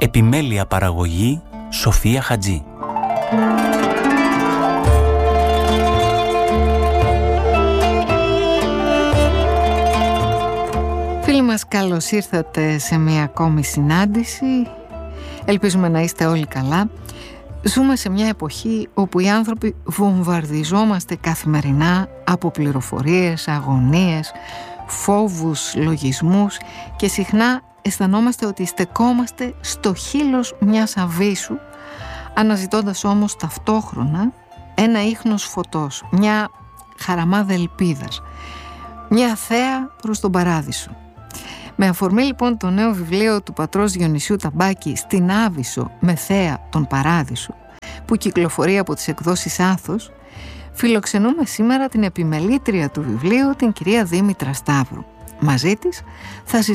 Επιμέλεια παραγωγή Σοφία Χατζή. Φίλοι μας, καλώς ήρθατε σε μια ακόμη συνάντηση. Ελπίζουμε να είστε όλοι καλά. Ζούμε σε μια εποχή όπου οι άνθρωποι βομβαρδιζόμαστε καθημερινά από πληροφορίες, αγωνίες, φόβους, λογισμούς και συχνά αισθανόμαστε ότι στεκόμαστε στο χείλος μιας αβύσσου, αναζητώντας όμως ταυτόχρονα ένα ίχνος φωτός, μια χαραμάδα ελπίδας, μια θέα προς τον παράδεισο. Με αφορμή λοιπόν το νέο βιβλίο του πατρός Διονυσίου Ταμπάκη «Στην Άβυσσο με θέα τον Παράδεισο», που κυκλοφορεί από τις εκδόσεις Άθος, φιλοξενούμε σήμερα την επιμελήτρια του βιβλίου, την κυρία Δήμητρα Σταύρου. Μαζί της θα συζητήσουμε